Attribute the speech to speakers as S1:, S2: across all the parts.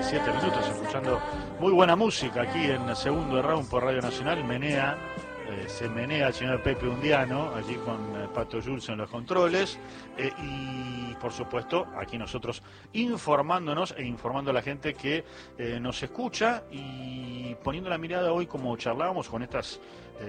S1: 7 minutos, escuchando muy buena música aquí en el segundo round por Radio Nacional. Se menea el señor Pepe Undiano, allí con Pato Jules en los controles, y por supuesto aquí nosotros informándonos e informando a la gente que nos escucha y poniendo la mirada hoy, como charlábamos, con estas,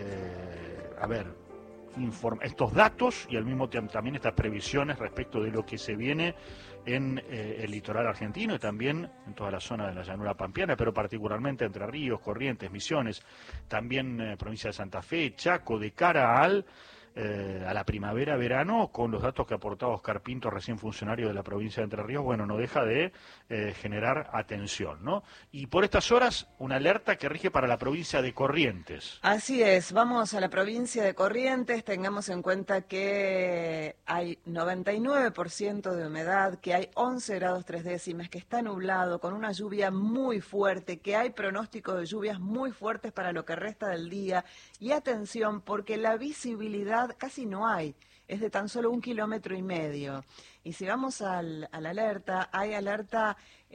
S1: estos datos y al mismo tiempo también estas previsiones respecto de lo que se viene en el litoral argentino y también en toda la zona de la llanura pampeana, pero particularmente Entre Ríos, Corrientes, Misiones, también provincia de Santa Fe, Chaco, de cara a la primavera-verano, con los datos que aportaba Oscar Pinto, recién funcionario de la provincia de Entre Ríos. Bueno, no deja de generar atención, ¿no? Y por estas horas, una alerta que rige para la provincia de Corrientes.
S2: Así es, vamos a la provincia de Corrientes, tengamos en cuenta que hay 99% de humedad, que hay 11 grados 3 décimas, que está nublado, con una lluvia muy fuerte, que hay pronóstico de lluvias muy fuertes para lo que resta del día. Y atención, porque la visibilidad casi no hay, es de tan solo 1,5 kilómetros. Y si vamos a la alerta, hay alerta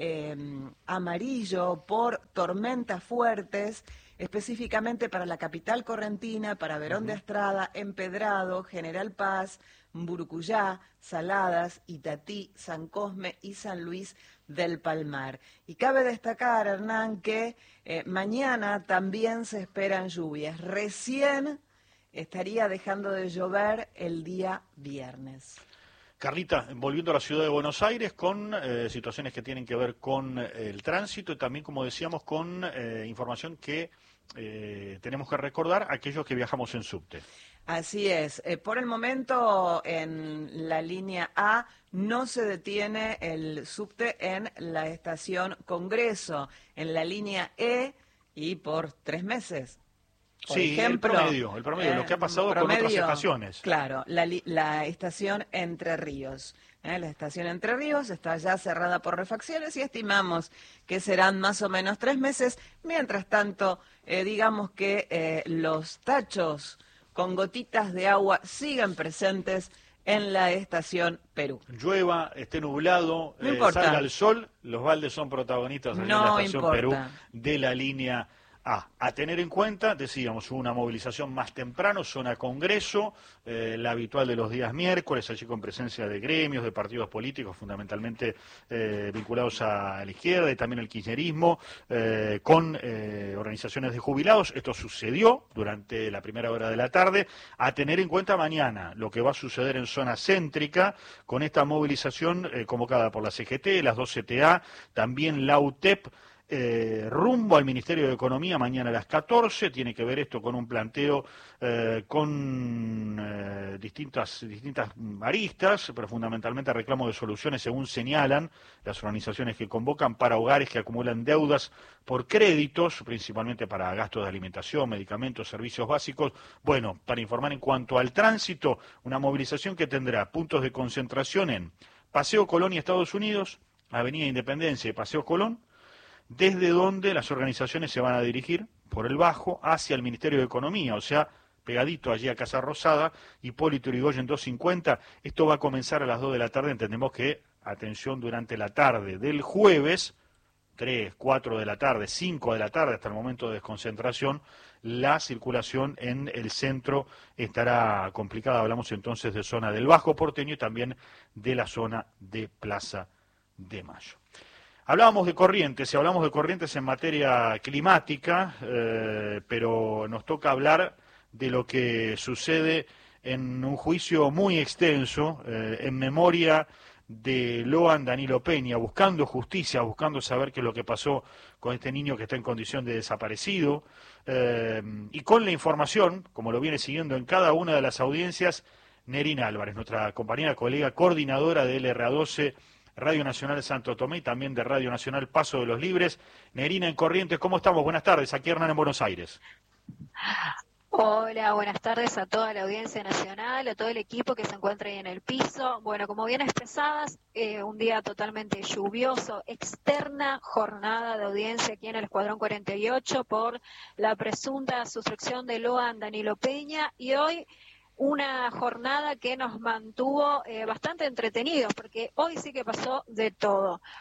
S2: amarillo por tormentas fuertes, específicamente para la capital correntina, para Verón de Astrada, Empedrado, General Paz, Burucuyá, Saladas, Itatí, San Cosme y San Luis del Palmar. Y cabe destacar, Hernán, que mañana también se esperan lluvias. Recién estaría dejando de llover el día viernes.
S1: Carlita, volviendo a la ciudad de Buenos Aires con situaciones que tienen que ver con el tránsito y también, como decíamos, con información que tenemos que recordar a aquellos que viajamos en subte.
S2: Así es. Por el momento, en la línea A no se detiene el subte en la estación Congreso. En la línea E, y por 3 meses. Por ejemplo,
S1: el promedio, lo que ha pasado con otras estaciones.
S2: Claro, la estación Entre Ríos. La estación Entre Ríos está ya cerrada por refacciones y estimamos que serán más o menos 3 meses. Mientras tanto, digamos que los tachos con gotitas de agua siguen presentes en la estación Perú.
S1: Llueva, esté nublado,
S2: no
S1: salga el sol, los baldes son protagonistas en la estación Perú de la línea A. A tener en cuenta, decíamos, una movilización más temprano, zona Congreso, la habitual de los días miércoles, allí con presencia de gremios, de partidos políticos, fundamentalmente vinculados a la izquierda y también el kirchnerismo, con organizaciones de jubilados. Esto sucedió durante la primera hora de la tarde. A tener en cuenta mañana lo que va a suceder en zona céntrica, con esta movilización convocada por la CGT, las 2 CTA, también la UTEP, rumbo al Ministerio de Economía mañana a las 14. Tiene que ver esto con un planteo con distintas aristas, pero fundamentalmente reclamo de soluciones, según señalan las organizaciones que convocan, para hogares que acumulan deudas por créditos, principalmente para gastos de alimentación, medicamentos, servicios básicos. Bueno, para informar en cuanto al tránsito, una movilización que tendrá puntos de concentración en Paseo Colón y Estados Unidos, Avenida Independencia y Paseo Colón, desde donde las organizaciones se van a dirigir por el Bajo hacia el Ministerio de Economía, o sea, pegadito allí a Casa Rosada, Hipólito Yrigoyen 250. Esto va a comenzar a las 2 de la tarde. Entendemos que, atención, durante la tarde del jueves, 3, 4 de la tarde, 5 de la tarde, hasta el momento de desconcentración, la circulación en el centro estará complicada. Hablamos entonces de zona del Bajo Porteño y también de la zona de Plaza de Mayo. Hablábamos de Corrientes, y hablamos de Corrientes en materia climática, pero nos toca hablar de lo que sucede en un juicio muy extenso, en memoria de Loan Danilo Peña, buscando justicia, buscando saber qué es lo que pasó con este niño que está en condición de desaparecido, y con la información, como lo viene siguiendo en cada una de las audiencias, Nerina Álvarez, nuestra compañera, colega, coordinadora de LRA12, Radio Nacional Santo Tomé y también de Radio Nacional Paso de los Libres. Nerina, en Corrientes, ¿cómo estamos? Buenas tardes, aquí Hernán en Buenos Aires.
S3: Hola, buenas tardes a toda la audiencia nacional, a todo el equipo que se encuentra ahí en el piso. Bueno, como bien expresadas, un día totalmente lluvioso, externa jornada de audiencia aquí en el Escuadrón 48 por la presunta sustracción de Loan Danilo Peña, y hoy una jornada que nos mantuvo bastante entretenidos, porque hoy sí que pasó de todo.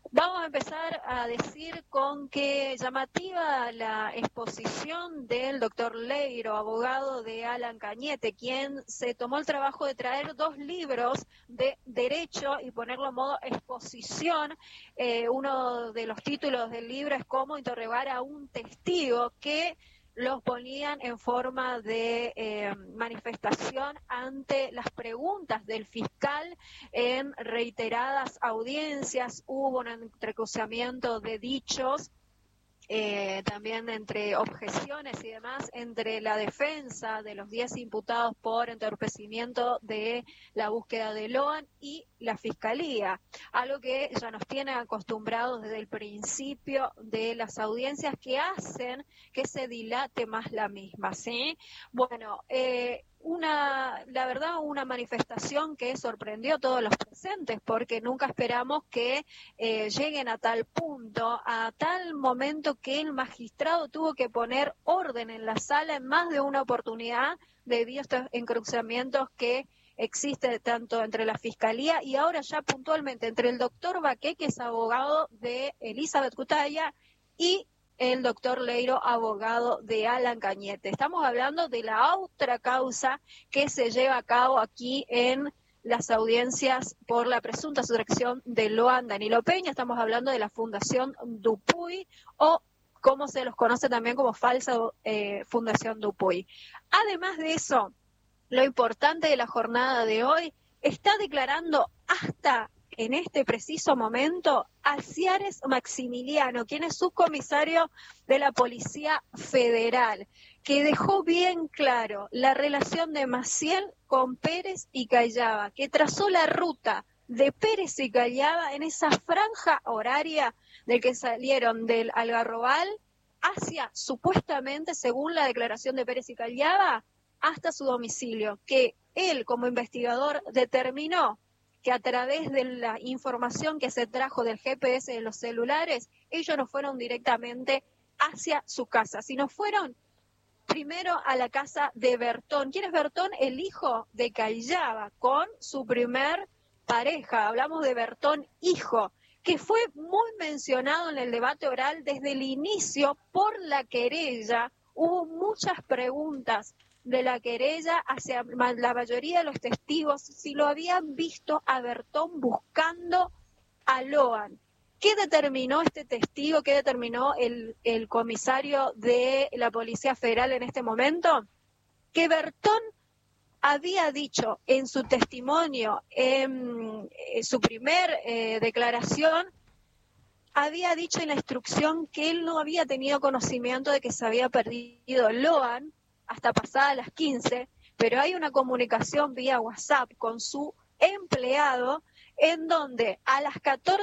S3: Vamos a empezar a decir con que llamativa la exposición del doctor Leiro, abogado de Alan Cañete, quien se tomó el trabajo de traer 2 libros de derecho y ponerlo en modo exposición. Uno de los títulos del libro es Cómo interrogar a un testigo, que los ponían en forma de manifestación ante las preguntas del fiscal en reiteradas audiencias. Hubo un entrecruzamiento de dichos, también entre objeciones y demás, entre la defensa de los 10 imputados por entorpecimiento de la búsqueda de Loan y la Fiscalía, algo que ya nos tiene acostumbrados desde el principio de las audiencias, que hacen que se dilate más la misma, ¿sí? Bueno, la verdad, una manifestación que sorprendió a todos los presentes, porque nunca esperamos que lleguen a tal punto, a tal momento que el magistrado tuvo que poner orden en la sala en más de una oportunidad debido a estos encruzamientos que existe tanto entre la Fiscalía y ahora ya puntualmente entre el doctor Baqué, que es abogado de Elizabeth Cutaya, y el doctor Leiro, abogado de Alan Cañete. Estamos hablando de la otra causa que se lleva a cabo aquí en las audiencias por la presunta sustracción de Loan Danilo Peña. Estamos hablando de la Fundación Dupuy, o como se los conoce también como falsa Fundación Dupuy. Además de eso, lo importante de la jornada de hoy, está declarando hasta en este preciso momento a Ciares Maximiliano, quien es subcomisario de la Policía Federal, que dejó bien claro la relación de Maciel con Pérez y Callava, que trazó la ruta de Pérez y Callava en esa franja horaria del que salieron del Algarrobal hacia, supuestamente, según la declaración de Pérez y Callava, hasta su domicilio, que él como investigador determinó que a través de la información que se trajo del GPS de los celulares, ellos no fueron directamente hacia su casa, sino fueron primero a la casa de Bertón. ¿Quién es Bertón? El hijo de Callava, con su primer pareja. Hablamos de Bertón hijo, que fue muy mencionado en el debate oral desde el inicio por la querella. Hubo muchas preguntas de la querella hacia la mayoría de los testigos si lo habían visto a Bertón buscando a Loan. ¿Qué determinó este testigo? ¿Qué determinó el comisario de la Policía Federal en este momento? Que Bertón había dicho en su testimonio, en su primer declaración, había dicho en la instrucción que él no había tenido conocimiento de que se había perdido Loan hasta pasadas las 15, pero hay una comunicación vía WhatsApp con su empleado en donde a las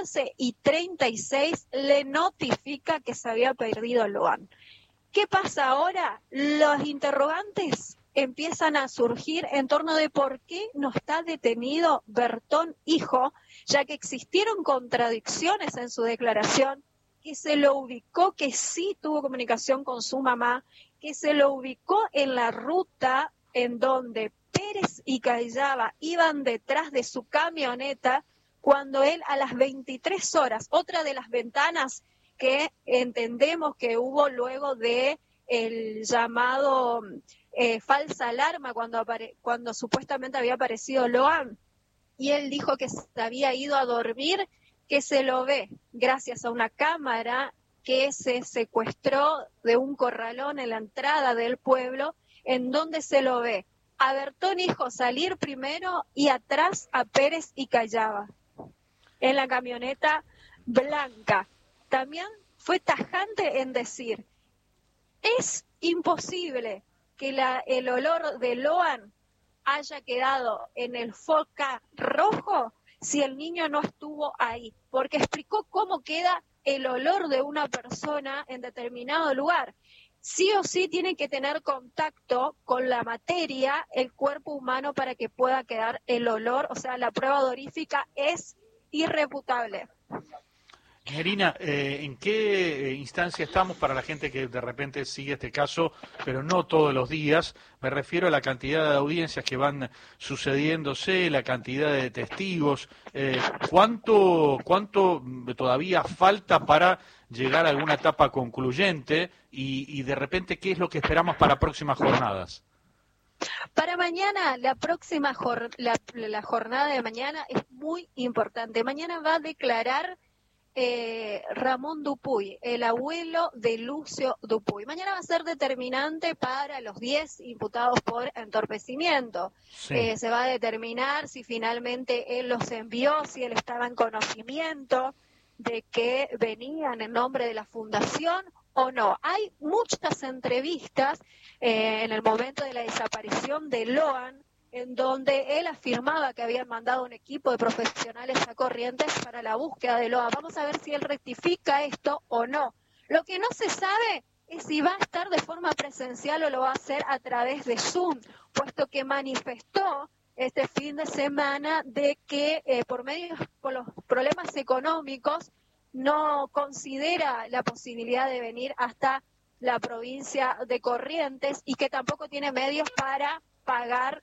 S3: 14:36 le notifica que se había perdido Loan. ¿Qué pasa ahora? Los interrogantes empiezan a surgir en torno de por qué no está detenido Bertón hijo, ya que existieron contradicciones en su declaración, que se lo ubicó que sí tuvo comunicación con su mamá, que se lo ubicó en la ruta en donde Pérez y Callava iban detrás de su camioneta cuando él a las 23 horas, otra de las ventanas que entendemos que hubo luego de el llamado falsa alarma cuando supuestamente había aparecido Loan, y él dijo que se había ido a dormir, que se lo ve gracias a una cámara que se secuestró de un corralón en la entrada del pueblo, en donde se lo ve a Bertón hijo salir primero y atrás a Pérez y Callava en la camioneta blanca. También fue tajante en decir, es imposible que el olor de Loan haya quedado en el foca rojo si el niño no estuvo ahí, porque explicó cómo queda el olor de una persona en determinado lugar. Sí o sí tiene que tener contacto con la materia, el cuerpo humano, para que pueda quedar el olor, o sea, la prueba odorífica es irrefutable.
S1: Nerina, ¿en qué instancia estamos para la gente que de repente sigue este caso, pero no todos los días? Me refiero a la cantidad de audiencias que van sucediéndose, la cantidad de testigos. ¿Cuánto todavía falta para llegar a alguna etapa concluyente? Y de repente, ¿qué es lo que esperamos para próximas jornadas?
S3: Para mañana, la jornada de mañana es muy importante. Mañana va a declarar Ramón Dupuy, el abuelo de Lucio Dupuy. Mañana va a ser determinante para los 10 imputados por entorpecimiento. Sí. Se va a determinar si finalmente él los envió, si él estaba en conocimiento de que venían en nombre de la fundación o no. Hay muchas entrevistas en el momento de la desaparición de Loan, en donde él afirmaba que habían mandado un equipo de profesionales a Corrientes para la búsqueda de Loa. Vamos a ver si él rectifica esto o no. Lo que no se sabe es si va a estar de forma presencial o lo va a hacer a través de Zoom, puesto que manifestó este fin de semana de que por los problemas económicos no considera la posibilidad de venir hasta la provincia de Corrientes y que tampoco tiene medios para pagar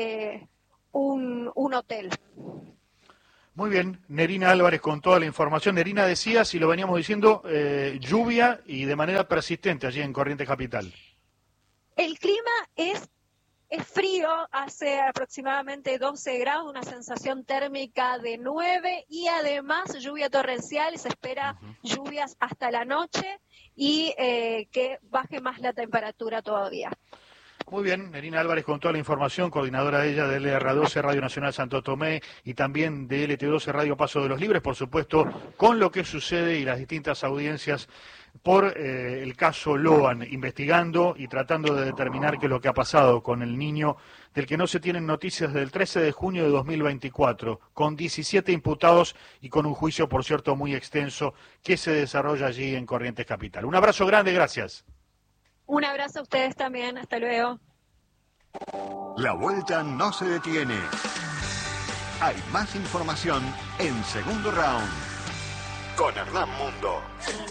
S3: un hotel.
S1: Muy bien, Nerina Álvarez con toda la información. Nerina, decía, si lo veníamos diciendo, lluvia y de manera persistente allí en Corrientes Capital.
S3: El clima es frío, hace aproximadamente 12 grados, una sensación térmica de 9 y además lluvia torrencial, se espera lluvias hasta la noche y que baje más la temperatura todavía.
S1: Muy bien, Nerina Álvarez con toda la información, coordinadora de ella de LR12 Radio Nacional Santo Tomé y también de LT12 Radio Paso de los Libres, por supuesto, con lo que sucede y las distintas audiencias por el caso Loan, investigando y tratando de determinar qué es lo que ha pasado con el niño del que no se tienen noticias desde el 13 de junio de 2024, con 17 imputados y con un juicio, por cierto, muy extenso que se desarrolla allí en Corrientes Capital. Un abrazo grande, gracias.
S3: Un abrazo a ustedes también, hasta luego.
S4: La vuelta no se detiene. Hay más información en Segundo Round con Hernán Mundo.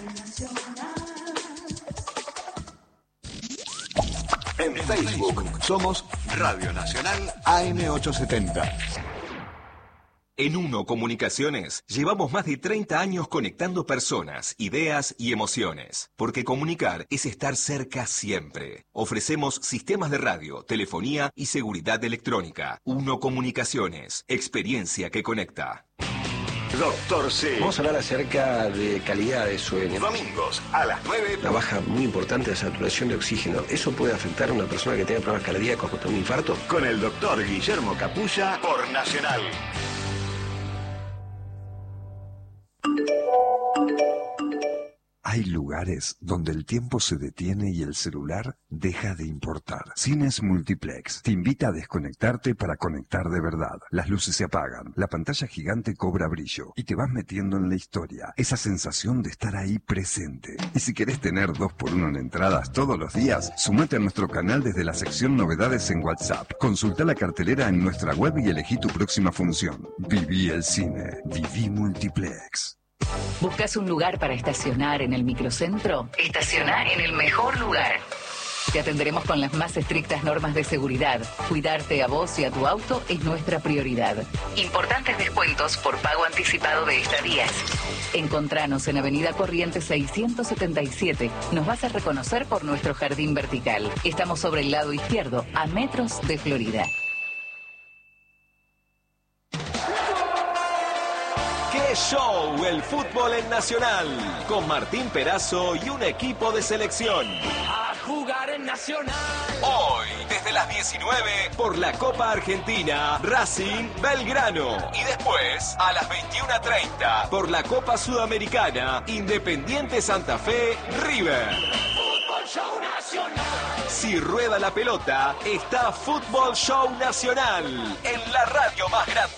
S4: En Facebook somos Radio Nacional AM870.
S5: En Uno Comunicaciones llevamos más de 30 años conectando personas, ideas y emociones, porque comunicar es estar cerca siempre. Ofrecemos sistemas de radio, telefonía y seguridad electrónica. Uno Comunicaciones, experiencia que conecta.
S4: Doctor C.
S6: Vamos a hablar acerca de calidad de sueño.
S4: Domingos a las 9.
S6: Una baja muy importante de saturación de oxígeno. ¿Eso puede afectar a una persona que tenga problemas cardíacos o un infarto?
S4: Con el doctor Guillermo Capulla por Nacional.
S7: Hay lugares donde el tiempo se detiene y el celular deja de importar. Cines Multiplex te invita a desconectarte para conectar de verdad. Las luces se apagan, la pantalla gigante cobra brillo y te vas metiendo en la historia. Esa sensación de estar ahí presente. Y si querés tener 2x1 en entradas todos los días, sumate a nuestro canal desde la sección Novedades en WhatsApp. Consulta la cartelera en nuestra web y elegí tu próxima función. Viví el cine. Viví Multiplex.
S8: ¿Buscas un lugar para estacionar en el microcentro? Estacioná en el mejor lugar. Te atenderemos con las más estrictas normas de seguridad. Cuidarte a vos y a tu auto es nuestra prioridad. Importantes descuentos por pago anticipado de estadías. Encontranos en Avenida Corrientes 677. Nos vas a reconocer por nuestro jardín vertical. Estamos sobre el lado izquierdo, a metros de Florida.
S5: ¡Qué show! El fútbol en Nacional, con Martín Perazo y un equipo de selección.
S9: A jugar en Nacional.
S5: Hoy, desde las 19, por la Copa Argentina, Racing Belgrano. Y después, a las 21:30, por la Copa Sudamericana, Independiente Santa Fe, River.
S9: Fútbol Show Nacional.
S5: Si rueda la pelota, está Fútbol Show Nacional, en la radio más grande.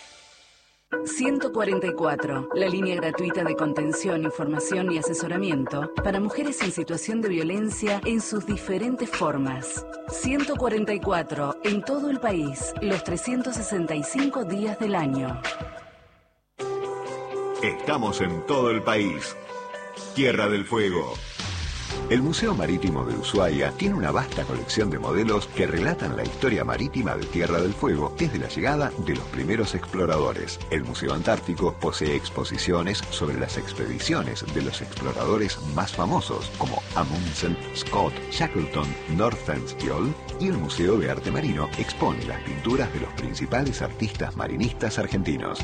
S8: 144, la línea gratuita de contención, información y asesoramiento para mujeres en situación de violencia en sus diferentes formas. 144, en todo el país, los 365 días del año.
S4: Estamos en todo el país. Tierra del Fuego. El Museo Marítimo de Ushuaia tiene una vasta colección de modelos que relatan la historia marítima de Tierra del Fuego desde la llegada de los primeros exploradores. El Museo Antártico posee exposiciones sobre las expediciones de los exploradores más famosos, como Amundsen, Scott, Shackleton, Nordenskjöld, y el Museo de Arte Marino expone las pinturas de los principales artistas marinistas argentinos.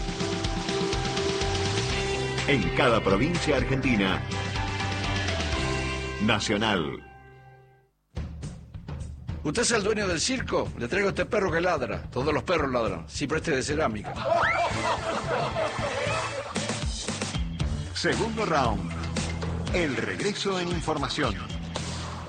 S4: En cada provincia argentina, Nacional.
S10: ¿Usted es el dueño del circo? Le traigo este perro que ladra. Todos los perros ladran. Sí, pero este es de cerámica.
S4: Segundo round. El regreso en información.